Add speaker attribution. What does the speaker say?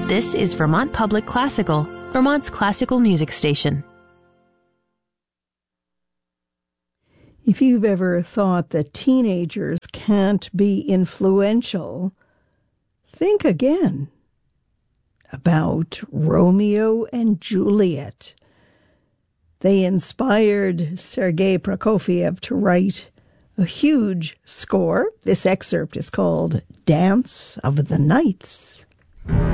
Speaker 1: This is Vermont Public Classical, Vermont's classical music station.
Speaker 2: If you've ever thought that teenagers can't be influential, think again about Romeo and Juliet. They inspired Sergei Prokofiev to write a huge score. This excerpt is called Dance of the Nights.